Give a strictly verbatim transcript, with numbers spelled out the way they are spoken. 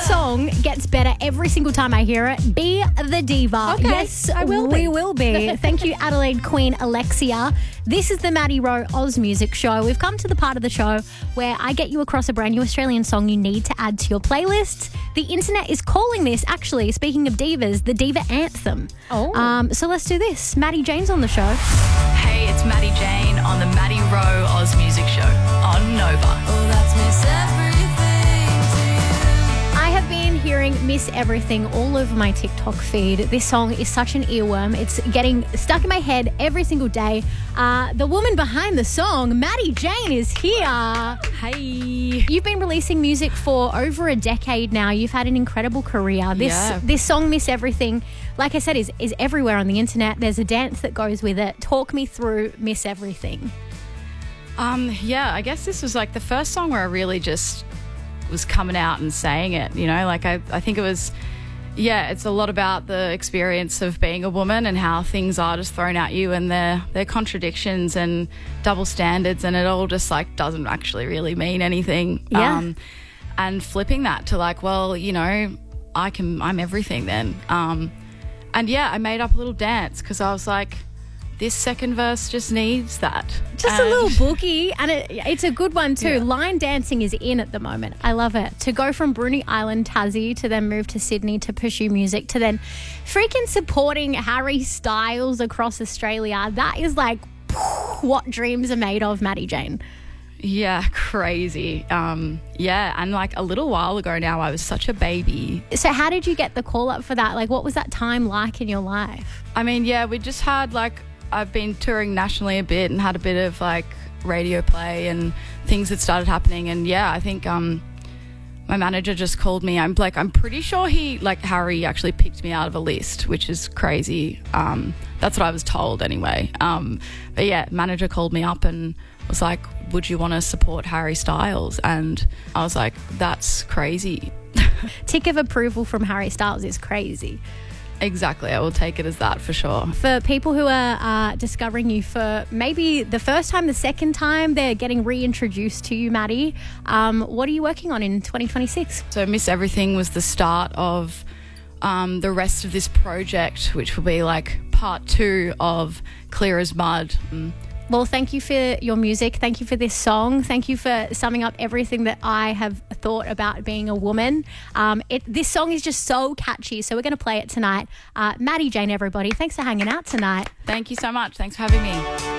song gets better every single time I hear it. Be the diva. Okay, yes, I will we be. will be. Thank you, Adelaide Queen Alexia. This is the Maddie Rowe Oz Music Show. We've come to the part of the show where I get you across a brand new Australian song you need to add to your playlist. The internet is calling this, actually, speaking of divas, the Diva Anthem. Oh. Um, so let's do this. Maddie Jane's on the show. Hey, it's Maddie Jane on the Maddie Rowe Oz Music Show on Nova. Oh, that's miss everything to you. I have been hearing Miss Everything all over my TikTok feed. This song is such an earworm. It's getting stuck in my head every single day. Uh, the woman behind the song, Maddie Jane, is here. Hey. You've been releasing music for over a decade now. You've had an incredible career. This Yeah. this song, Miss Everything, like I said, is, is everywhere on the internet. There's a dance that goes with it. Talk me through Miss Everything. Um, yeah, I guess this was like the first song where I really just was coming out and saying it, you know, like I, I think it was, yeah, it's a lot about the experience of being a woman and how things are just thrown at you and their their contradictions and double standards, and it all just like doesn't actually really mean anything. Yeah. Um, and flipping that to like, well, you know, I can, I'm everything then. Um, and yeah, I made up a little dance because I was like, this second verse just needs that. Just And- a little boogie, and it, it's a good one too. Yeah. Line dancing is in at the moment. I love it. To go from Bruny Island, Tassie, to then move to Sydney to pursue music, to then freaking supporting Harry Styles across Australia. That is like what dreams are made of, Maddie Jane. Yeah, crazy. Um, yeah, and like a little while ago now, I was such a baby. So how did you get the call up for that? Like, what was that time like in your life? I mean, yeah, we just had like, I've been touring nationally a bit and had a bit of like radio play and things that started happening. And yeah, I think um, my manager just called me. I'm like, I'm pretty sure he, like Harry actually picked me out of a list, which is crazy. Um, that's what I was told anyway. Um, but yeah, manager called me up and was like, would you want to support Harry Styles? And I was like, that's crazy. Tick of approval from Harry Styles is crazy. Exactly. I will take it as that for sure. For people who are uh, discovering you for maybe the first time, the second time, they're getting reintroduced to you, Maddie. Um, what are you working on in twenty twenty-six? So Miss Everything was the start of um, the rest of this project, which will be like part two of Clear as Mud. Mm. Well, thank you for your music. Thank you for this song. Thank you for summing up everything that I have thought about being a woman. Um, it, this song is just so catchy, so we're going to play it tonight. Uh, Maddie Jane, everybody, thanks for hanging out tonight. Thank you so much. Thanks for having me.